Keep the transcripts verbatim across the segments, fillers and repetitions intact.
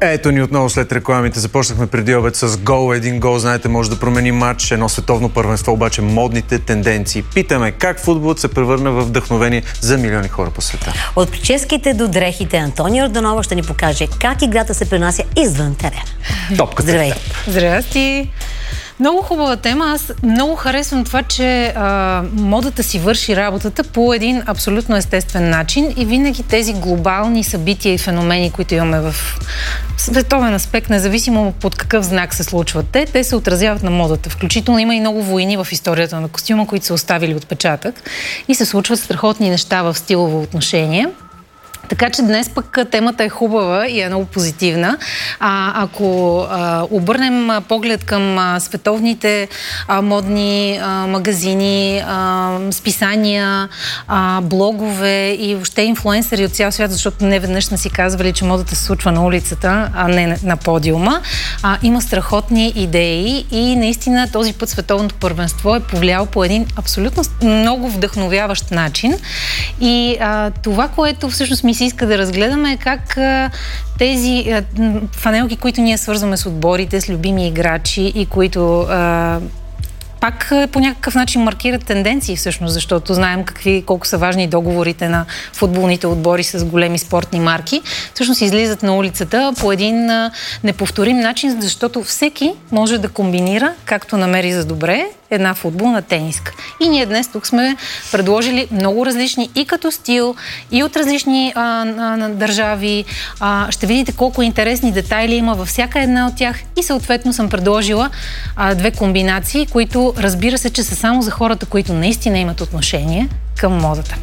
Ето ни отново след рекламите. Започнахме преди обед с гол. Един гол, знаете, може да промени матч. Едно световно първенство, обаче модните тенденции. Питаме как футболът се превърна в вдъхновение за милиони хора по света. От прическите до дрехите Антонио Йорданова ще ни покаже как играта се пренася извън терена. Топката. Здравей! Здрасти! Много хубава тема. Аз много харесвам това, че а, модата си върши работата по един абсолютно естествен начин и винаги тези глобални събития и феномени, които имаме в световен аспект, независимо под какъв знак се случват те, те се отразяват на модата. Включително има и много войни в историята на костюма, които са оставили отпечатък и се случват страхотни неща в стилово отношение. Така че днес пък темата е хубава и е много позитивна. А, ако а, обърнем поглед към а, световните а, модни а, магазини, а, списания, а, блогове и въобще инфлуенсъри от цял свят, защото не веднъж сме си казвали, че модата се случва на улицата, а не на, на подиума, а, има страхотни идеи и наистина този път световното първенство е повлияло по един абсолютно много вдъхновяващ начин. И а, това, което всъщност ми се иска да разгледаме, е как а, тези а, фанелки, които ние свързваме с отборите, с любими играчи и които а, пак по някакъв начин маркират тенденции всъщност, защото знаем какви, колко са важни договорите на футболните отбори с големи спортни марки. Всъщност излизат на улицата по един а, неповторим начин, защото всеки може да комбинира, както намери за добре, една футболна тениска. И ние днес тук сме предложили много различни и като стил, и от различни а, а, държави. А, ще видите колко интересни детайли има във всяка една от тях и съответно съм предложила а, две комбинации, които разбира се, че са само за хората, които наистина имат отношение към модата.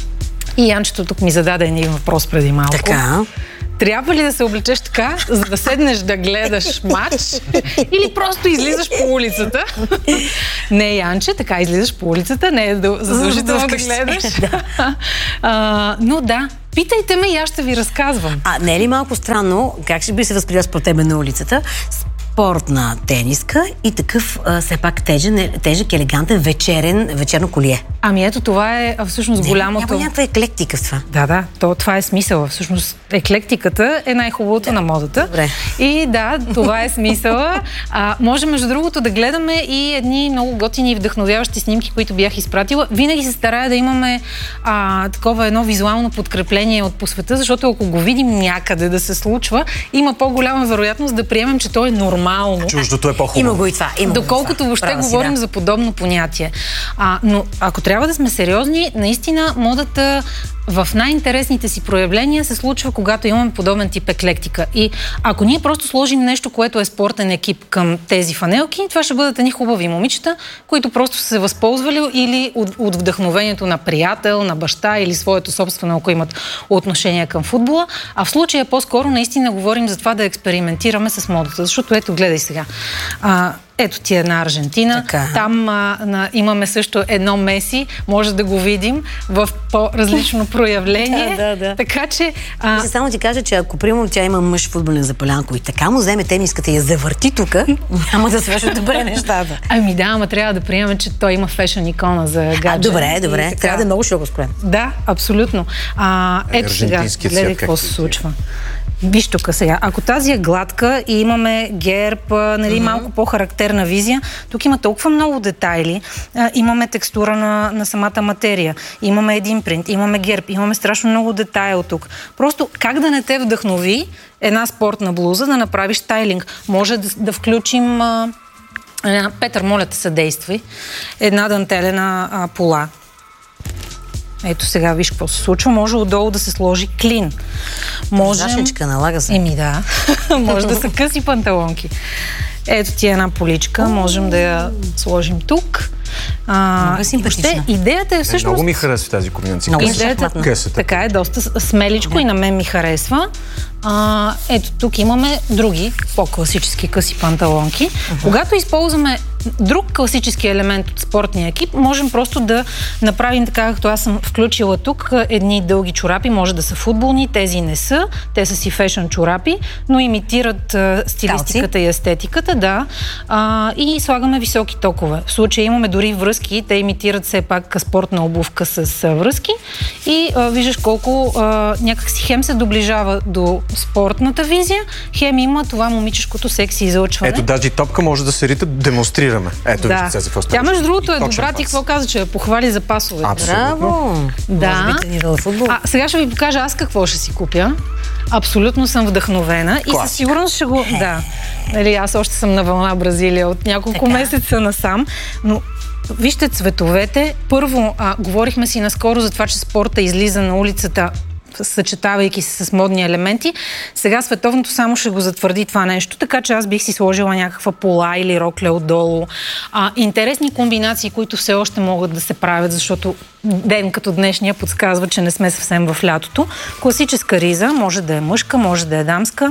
И Янчето тук ми зададе един въпрос преди малко. Така. Трябва ли да се облечеш така, за да седнеш да гледаш матч или просто излизаш по улицата? Не, Янче, така излизаш по улицата, не е задължително да гледаш. а, но да, питайте ме и аз ще ви разказвам. А не е ли малко странно, как ще би се възприел според тебе на улицата? Спортна тениска и такъв а, все пак тежен, тежък, елегантен, вечерен, вечерно колие. Ами ето, това е всъщност не, голямото... Няма някаква еклектика в това. Да, да, то, това е смисъла. Всъщност еклектиката е най-хубавото да. на модата. Добре. И да, това е смисъла. А, може между другото да гледаме и едни много готини и вдъхновяващи снимки, които бях изпратила. Винаги се старая да имаме а, такова едно визуално подкрепление от по света, защото ако го видим някъде да се случва, има по-голяма вероятност да приемем, че то е нормално. Чуждото е по-хубаво. Има го и това. Има Доколкото това. въобще Права говорим си, да. за подобно понятие. А, но ако трябва да сме сериозни, наистина модата в най-интересните си проявления се случва, когато имаме подобен тип еклектика. И ако ние просто сложим нещо, което е спортен екип към тези фанелки, това ще бъдат едни хубави момичета, които просто са се възползвали или от, от вдъхновението на приятел, на баща или своето собствено, ако имат отношение към футбола. А в случая по-скоро наистина говорим за това да експериментираме с модата. Защото ето, гледай сега. А, Ето ти е една Аржентина. Така. Там а, на, имаме също едно Меси. Може да го видим в по-различно проявление. да, да, да. Така че... А... Ще само ти кажа, че ако примерно тя има мъж футболен запалянко и така му вземе тениската и я завърти тук, няма да свършат добре нещата. Ами да, ама трябва да приемем, че той има фешън икона за гадже. А, добре, добре. Така... Трябва да е много широко спрем. Да, абсолютно. А, ето сега, гледай какво се случва. Виж тук сега. Ако тази е гладка и имаме герб, нали, mm-hmm. малко по-характерна визия, тук има толкова много детайли. А, имаме текстура на, на самата материя, имаме един принт, имаме герб, имаме страшно много детайл тук. Просто как да не те вдъхнови една спортна блуза да направиш стайлинг? Може да, да включим... А, Петър, моля те, съдействай. Една дантелена а, пола. Ето сега виж какво се случва. Може отдолу да се сложи клин. Може... Зашничка, налага се. Еми да. Може да са къси панталонки. Ето ти една поличка. Можем да я сложим тук. А, много симпатична. Въобще, идеята е всъщност... Много ми харесва тази комбинация. Много идеята, така е, доста смеличко да. И на мен ми харесва. А, ето тук имаме други по-класически къси панталонки. Uh-huh. Когато използваме друг класически елемент от спортния екип, можем просто да направим така, както аз съм включила тук, едни дълги чорапи, може да са футболни, тези не са, те са си фешън чорапи, но имитират а, стилистиката Калци. И естетиката, да, а, и слагаме високи токове. В случая имаме дори връзки, те имитират все пак спортна обувка с а, връзки и а, виждаш колко а, някак си хем се доближава до спортната визия, хем има това момичешкото секси излъчване. Ето, даже и топка може да се рита, демонстрираме. Ето, да. вижте, за какво Тя, между другото, е добра. Ти какво каза, че я похвали за пасове? Браво! Да. Футбол. А, сега ще ви покажа аз какво ще си купя. Абсолютно съм вдъхновена. Класика. И със сигурност ще го... Да. Нали, аз още съм на вълна Бразилия от няколко така. месеца насам, но вижте цветовете. Първо, а, говорихме си наскоро за това, че спорта излиза на улицата, съчетавайки се с модни елементи. Сега световното само ще го затвърди това нещо, така че аз бих си сложила някаква пола или рокля отдолу. А, интересни комбинации, които все още могат да се правят, защото ден като днешния подсказва, че не сме съвсем в лятото. Класическа риза, може да е мъжка, може да е дамска.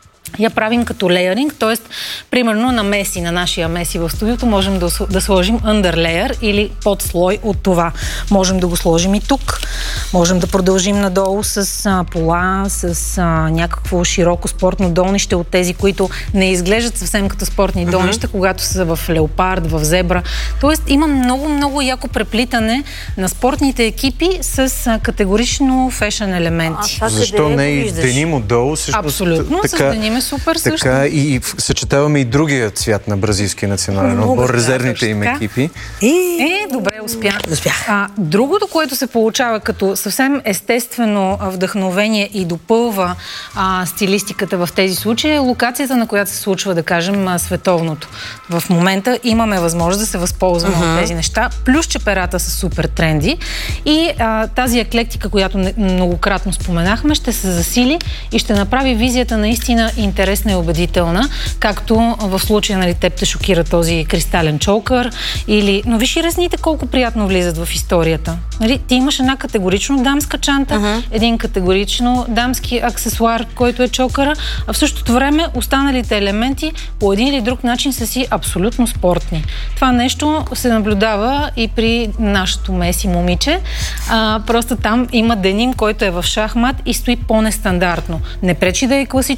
Я правим като лееринг, т.е. примерно на Меси, на нашия Меси в студиото, можем да, да сложим underlayer или подслой от това. Можем да го сложим и тук. Можем да продължим надолу с а, пола, с а, някакво широко спортно долнище от тези, които не изглеждат съвсем като спортни uh-huh. долнища, когато са в леопард, в зебра. Тоест има много-много яко преплитане на спортните екипи с а, категорично фешън елементи. А, защо не и деним отдолу? Абсолютно, така, с деним е супер също. Така и съчетаваме и другия цвят на бразилския национален отбор, да, резервните им екипи. Е, е добре, успях. успях. А, другото, което се получава като съвсем естествено вдъхновение и допълва а, стилистиката в тези случаи е локацията, на която се случва, да кажем, а, световното. В момента имаме възможност да се възползваме uh-huh. от тези неща, плюс че перата са супер тренди и а, тази еклектика, която не, многократно споменахме, ще се засили и ще направи визията наистина интересна и убедителна, както в случая, нали, теб те шокира този кристален чокър или... Но виж и резните колко приятно влизат в историята. Нали, ти имаш една категорично дамска чанта, uh-huh. един категорично дамски аксесуар, който е чокъра, а в същото време останалите елементи по един или друг начин са си абсолютно спортни. Това нещо се наблюдава и при нашето Меси момиче. А, просто там има деним, който е в шахмат и стои по-нестандартно. Не пречи да е класически